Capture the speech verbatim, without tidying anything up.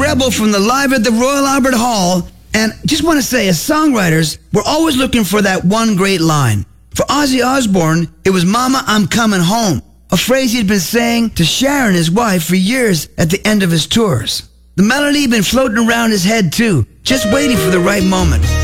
Rebel from the Live at the Royal Albert Hall. And just want to say, as songwriters, we're always looking for that one great line. For Ozzy Osbourne, it was "Mama, I'm coming home," a phrase he'd been saying to Sharon, his wife, for years at the end of his tours. The melody had been floating around his head too, just waiting for the right moment.